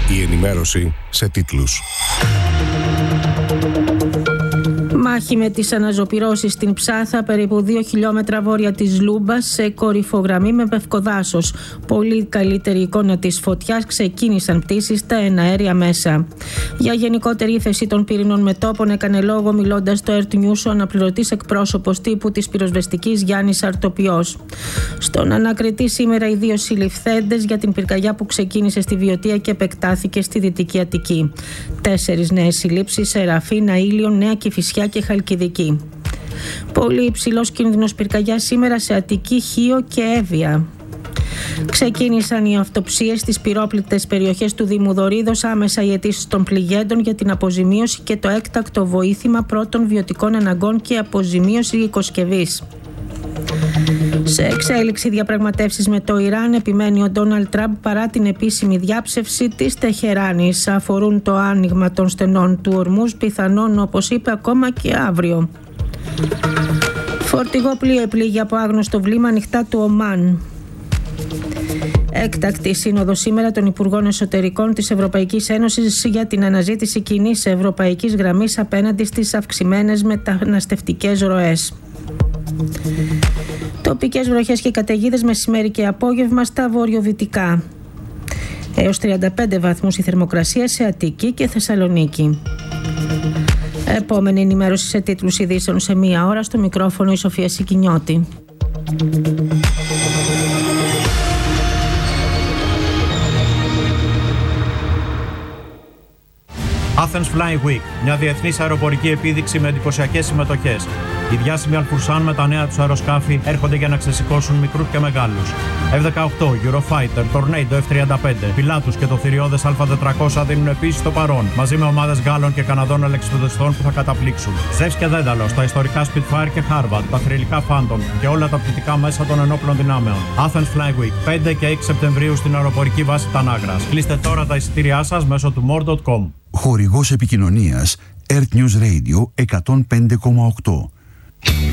Η ενημέρωση σε τίτλους. Μάχη με τις αναζωπυρώσεις στην Ψάθα, περίπου 2 χιλιόμετρα βόρεια της Λούμπας, σε κορυφογραμμή με πευκοδάσος. Πολύ καλύτερη εικόνα της φωτιάς, ξεκίνησαν πτήσεις στα εναέρια μέσα. Για γενικότερη ύφεση των πυρηνών μετώπων έκανε λόγο, μιλώντας στο Earth News, ο αναπληρωτής εκπρόσωπος τύπου της πυροσβεστικής Γιάννης Αρτοπιός. Στον ανακριτή σήμερα οι 2 συλληφθέντες για την πυρκαγιά που ξεκίνησε στη Βιωτία και επεκτάθηκε στη Δυτική Αττική. 4 νέες συλλήψεις σε Ραφίνα, Ήλιον, Νέα Κηφισιά και Χαλκιδική. Πολύ υψηλός κίνδυνος πυρκαγιά σήμερα σε Αττική, Χίο και Εύβοια. Ξεκίνησαν οι αυτοψίες στις πυρόπληκτες περιοχές του Δήμου Δωρίδος, άμεσα οι αιτήσεις των πληγέντων για την αποζημίωση και το έκτακτο βοήθημα πρώτων βιωτικών αναγκών και αποζημίωση οικοσκευής. Σε εξέλιξη διαπραγματεύσεις με το Ιράν, επιμένει ο Ντόναλντ Τραμπ παρά την επίσημη διάψευση της Τεχεράνης. Αφορούν το άνοιγμα των στενών του Ορμούζ, πιθανόν, όπως είπε, ακόμα και αύριο. Φορτηγό πλοίο επλήγει από άγνωστο βλήμα νυχτά του Ομάν. Έκτακτη σύνοδο σήμερα των Υπουργών Εσωτερικών της Ευρωπαϊκής Ένωσης για την αναζήτηση κοινής ευρωπαϊκής γραμμής απέναντι στις αυξημένες μεταναστευτικές ροές. Τοπικές βροχές και καταιγίδες μεσημέρι και απόγευμα στα βορειοδυτικά. Έως 35 βαθμούς η θερμοκρασία σε Αττική και Θεσσαλονίκη. Επόμενη ενημέρωση σε τίτλους ειδήσεων σε 1 ώρα, στο μικρόφωνο η Σοφία Σικινιώτη. Athens Flying Week, μια διεθνής αεροπορική επίδειξη με εντυπωσιακές συμμετοχές. Οι διάσημοι Αλφουρσάν με τα νέα τους αεροσκάφη έρχονται για να ξεσηκώσουν μικρούς και μεγάλους. F-18, Eurofighter, Tornado F-35, Pilatus και το θηριώδες Α400 δίνουν επίσης το παρόν, μαζί με ομάδες Γάλλων και Καναδών αλεξιπτοδιστών που θα καταπλήξουν. Ζεύς και Δένταλος, τα ιστορικά Spitfire και Harvard, τα θρυλικά Phantom και όλα τα πτυτικά μέσα των ενόπλων δυνάμεων. Athens Flying Week, 5 και 6 Σεπτεμβρίου στην αεροπορική βάση Τανάγρας. Κλείστε τώρα τα εισιτήριά σας μέσω του more.com. Χορηγός επικοινωνίας Earth News Radio 105,8.